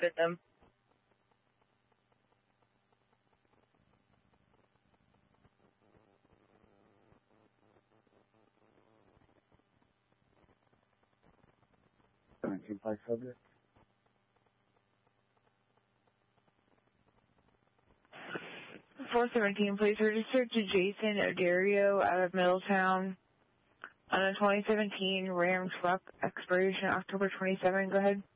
fit them. Subject. 417, please register to Jason Odario out of Middletown on a 2017 Ram truck, expiration October 27. Go ahead.